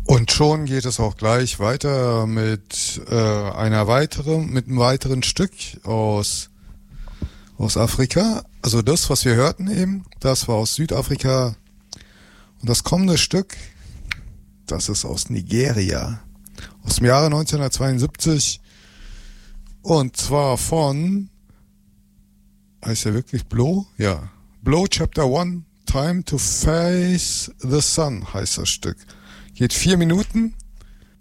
Und schon geht es auch gleich weiter mit einem weiteren Stück aus Afrika. Also das, was wir hörten eben, das war aus Südafrika. Und das kommende Stück, das ist aus Nigeria, aus dem Jahre 1972. Und zwar von, heißt er wirklich Blow? Ja. Blow Chapter 1, Time to Face the Sun heißt das Stück. Geht 4 Minuten